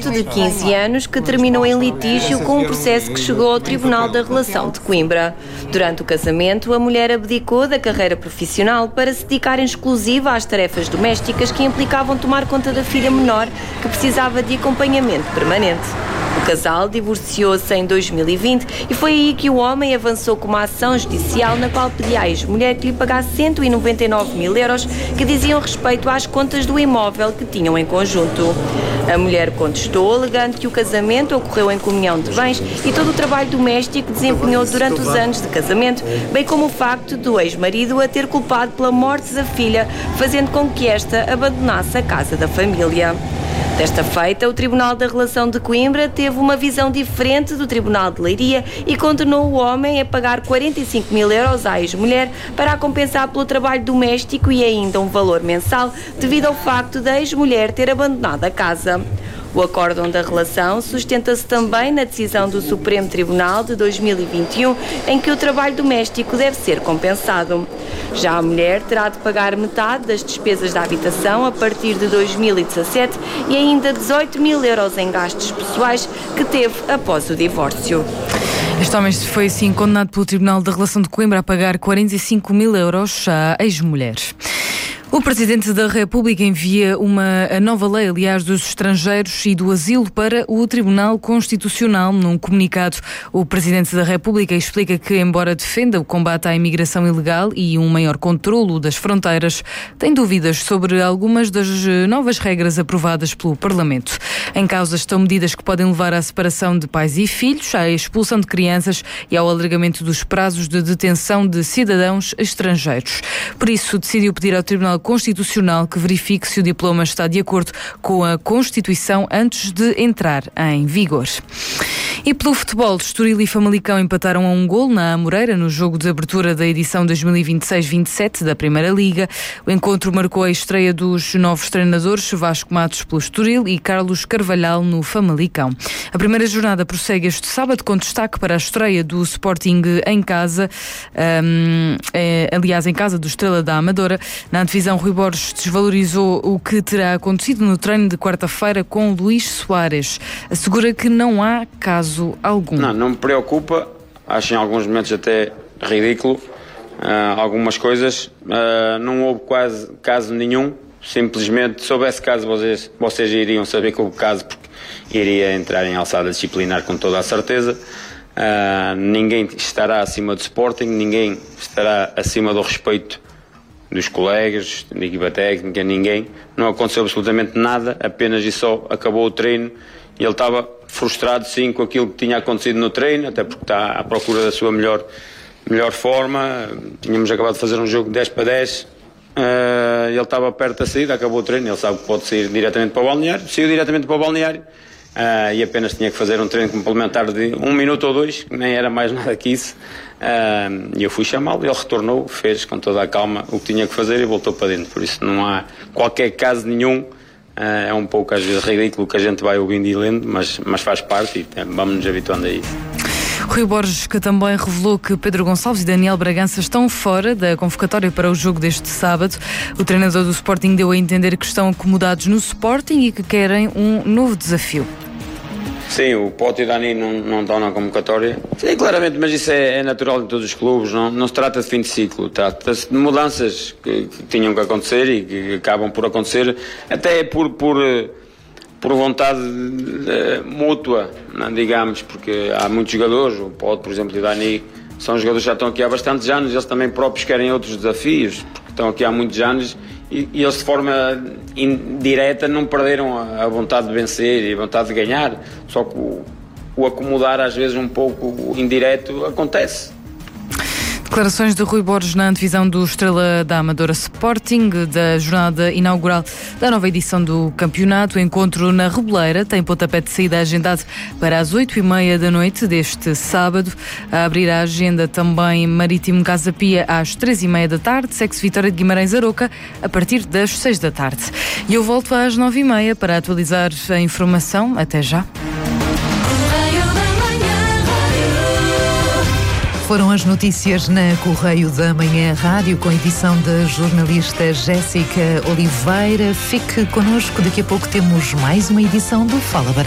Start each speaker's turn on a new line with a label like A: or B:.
A: casamento de 15 anos que terminou em litígio com um processo que chegou ao Tribunal da Relação de Coimbra. Durante o casamento, a mulher abdicou da carreira profissional para se dedicar em exclusiva às tarefas domésticas que implicavam tomar conta da filha menor, que precisava de acompanhamento permanente. O casal divorciou-se em 2020 e foi aí que o homem avançou com uma ação judicial na qual pedia à ex-mulher que lhe pagasse 199 mil euros que diziam respeito às contas do imóvel que tinham em conjunto. A mulher contestou, alegando que o casamento ocorreu em comunhão de bens e todo o trabalho doméstico desempenhou durante os anos de casamento, bem como o facto do ex-marido a ter culpado pela morte da filha, fazendo com que esta abandonasse a casa da família. Desta feita, o Tribunal da Relação de Coimbra teve uma visão diferente do Tribunal de Leiria e condenou o homem a pagar 45 mil euros à ex-mulher para a compensar pelo trabalho doméstico e ainda um valor mensal devido ao facto da ex-mulher ter abandonado a casa. O acórdão da relação sustenta-se também na decisão do Supremo Tribunal de 2021, em que o trabalho doméstico deve ser compensado. Já a mulher terá de pagar metade das despesas da habitação a partir de 2017 e ainda 18 mil euros em gastos pessoais que teve após o divórcio.
B: Este homem foi assim condenado pelo Tribunal da Relação de Coimbra a pagar 45 mil euros à ex-mulher. O Presidente da República envia a nova lei, aliás, dos estrangeiros e do asilo para o Tribunal Constitucional. Num comunicado, o Presidente da República explica que, embora defenda o combate à imigração ilegal e um maior controlo das fronteiras, tem dúvidas sobre algumas das novas regras aprovadas pelo Parlamento. Em causa estão medidas que podem levar à separação de pais e filhos, à expulsão de crianças e ao alargamento dos prazos de detenção de cidadãos estrangeiros. Por isso, decidiu pedir ao Tribunal Constitucional que verifique se o diploma está de acordo com a Constituição antes de entrar em vigor. E pelo futebol, Estoril e Famalicão empataram a 1 golo na Amoreira no jogo de abertura da edição 2026-27 da Primeira Liga. O encontro marcou a estreia dos novos treinadores Vasco Matos pelo Estoril e Carlos Carvalhal no Famalicão. A primeira jornada prossegue este sábado com destaque para a estreia do Sporting em casa, aliás, em casa do Estrela da Amadora. Na antevisão, Rui Borges desvalorizou o que terá acontecido no treino de quarta-feira com Luís Soares. Assegura que não há caso algum.
C: Não me preocupa. Acho em alguns momentos até ridículo. Algumas coisas. Não houve quase caso nenhum. Simplesmente, se soubesse caso, vocês iriam saber que houve caso, porque iria entrar em alçada disciplinar com toda a certeza. Ninguém estará acima do Sporting, ninguém estará acima do respeito dos colegas, da equipa técnica, ninguém. Não aconteceu absolutamente nada, apenas e só acabou o treino e ele estava frustrado, sim, com aquilo que tinha acontecido no treino, até porque está à procura da sua melhor forma. Tínhamos acabado de fazer um jogo 10-10, ele estava perto da saída, acabou o treino, ele sabe que pode sair diretamente para o balneário, saiu diretamente para o balneário e apenas tinha que fazer um treino complementar de 1 minuto ou 2, que nem era mais nada que isso. E eu fui chamá-lo, ele retornou, fez com toda a calma o que tinha que fazer e voltou para dentro. Por isso não há qualquer caso nenhum. É um pouco às vezes ridículo que a gente vai ouvindo e lendo, mas faz parte e vamos nos habituando a isso.
B: Rui Borges, que também revelou que Pedro Gonçalves e Daniel Bragança estão fora da convocatória para o jogo deste sábado. O treinador do Sporting deu a entender que estão acomodados no Sporting e que querem um novo desafio.
C: Sim, o Pote e o Dani não estão na convocatória. Sim, claramente, mas isso é natural em todos os clubes. Não se trata de fim de ciclo, trata-se de mudanças que tinham que acontecer e que acabam por acontecer, até por vontade mútua, digamos, porque há muitos jogadores, o Pote, por exemplo, e o Dani, são jogadores que já estão aqui há bastantes anos, eles também próprios querem outros desafios, porque estão aqui há muitos anos e eles de forma indireta não perderam a vontade de vencer e a vontade de ganhar, só que o acomodar às vezes um pouco indireto acontece.
B: Declarações de Rui Borges na antevisão do Estrela da Amadora Sporting, da jornada inaugural da nova edição do campeonato. O encontro na Reboleira tem pontapé de saída agendado para as 20h30 da noite deste sábado. A abrir a agenda também Marítimo Casa Pia às 15h30 da tarde, Sexo Vitória de Guimarães Aroca a partir das 6 da tarde. E eu volto às 9h30 para atualizar a informação. Até já.
D: Foram as notícias na Correio da Manhã Rádio, com edição da jornalista Jéssica Oliveira. Fique connosco, daqui a pouco temos mais uma edição do Fala Baralho.